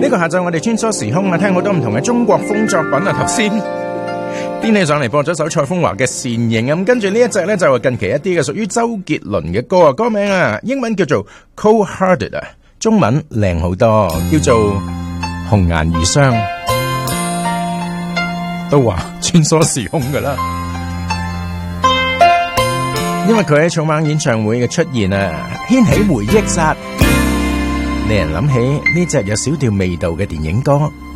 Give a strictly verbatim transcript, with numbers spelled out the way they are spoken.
呢個下晝我哋穿梭時空啊，聽好多唔同嘅中國風作品啊。頭先癲起上嚟播咗首蔡楓華嘅《倩影》咁，跟住呢一隻呢，就係近期一啲嘅屬於周杰倫嘅歌啊，歌名啊英文叫做 Cold Hearted 啊，中文靚好多，叫做紅顏如霜。都話穿梭時空噶啦，因為佢喺草蜢演唱會嘅出現啊，掀起回憶殺，令人諗起呢隻有小調味道嘅電影歌。